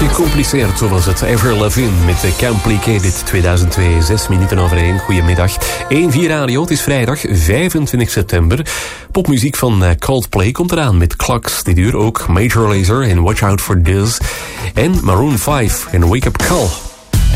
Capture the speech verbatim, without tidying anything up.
Gecompliceerd, zo was het. Avril Lavigne met de Complicated tweeduizend twee, zes minuten over één. Goedemiddag. één vier Radio, het is vrijdag vijfentwintig september. Popmuziek van Coldplay komt eraan met Clocks. Dit uur ook Major Lazer en Watch Out For This. En Maroon vijf en Wake Up Call.